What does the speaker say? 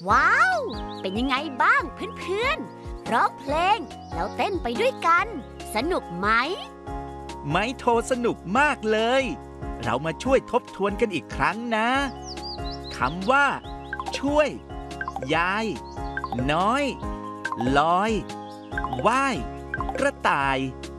ว้าว เป็นยังไงบ้างเพื่อนๆร้องเพลงแล้วเต้นไปด้วยกัน สนุกไหมไม้โทสนุกมากเลย เรามาช่วยทบทวนกันอีกครั้งนะคำว่า ช่วย ยาย น้อย ลอย ว่าย กระต่าย